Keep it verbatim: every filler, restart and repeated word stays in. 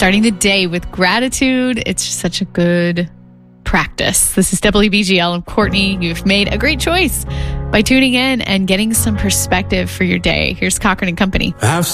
starting the day with gratitude. It's just such a good practice. This is W B G L. I'm Courtney. You've made a great choice by tuning in and getting some perspective for your day. Here's Cochran and Company. Have